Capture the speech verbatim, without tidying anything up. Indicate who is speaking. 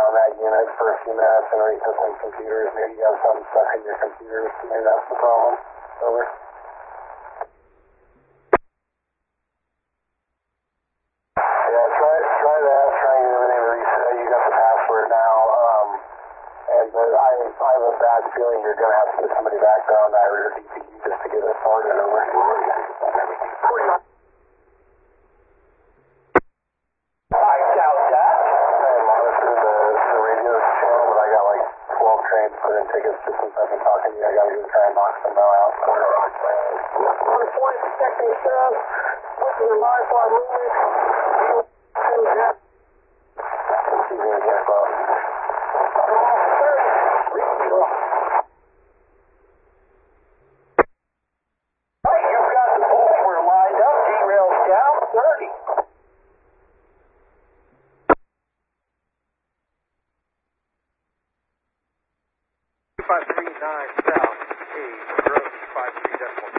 Speaker 1: on that unit for a few minutes and reset some computers. Maybe you have something stuck in your computers. Maybe that's the problem. Over. Yeah, try, try that. Try and get everything reset. You got the password now. Um, and but I, I have a bad feeling you're going to have to get somebody back there on that rear D P U just to get it sorted over. Trains put in tickets just since I've been talking to you. I gotta go try and knock some out. On point, detecting sub, looking at my far movement. She's gonna get close. Right, you've got the over lined up, derails down, thirty.
Speaker 2: five three nine south, A, road five three decimal